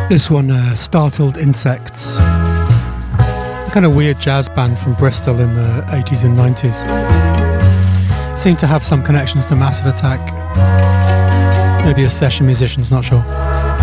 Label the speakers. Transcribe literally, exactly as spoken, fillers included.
Speaker 1: This one, uh, Startled Insects. A kind of weird jazz band from Bristol in the eighties and nineties. Seem to have some connections to Massive Attack. Maybe as session musicians, not sure.